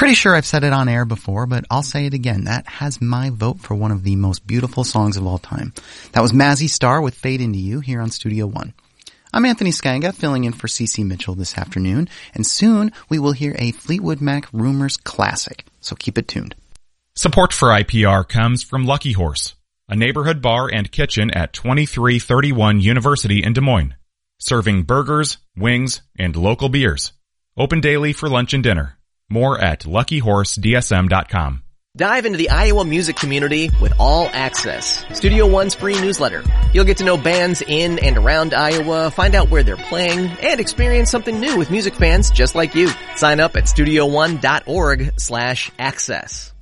Pretty sure I've said it on air before, but I'll say it again. That has my vote for one of the most beautiful songs of all time. That was Mazzy Star with Fade Into You here on Studio One. I'm Anthony Skanga, filling in for CeCe Mitchell this afternoon, and soon we will hear a Fleetwood Mac Rumors classic, so keep it tuned. Support for IPR comes from Lucky Horse, a neighborhood bar and kitchen at 2331 University in Des Moines, serving burgers, wings, and local beers. Open daily for lunch and dinner. More at luckyhorsedsm.com. Dive into the Iowa music community with All Access, Studio One's free newsletter. You'll get to know bands in and around Iowa, find out where they're playing, and experience something new with music fans just like you. Sign up at studioone.org/access.